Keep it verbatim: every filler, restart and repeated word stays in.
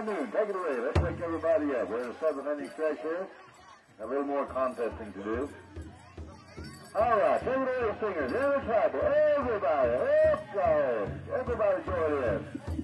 Moon, take it away. Let's wake everybody up. We're in a seventh inning stretch here. A little more contesting to do. All right, take it away, singers. In the tribal. Everybody, up, guys. Everybody join in.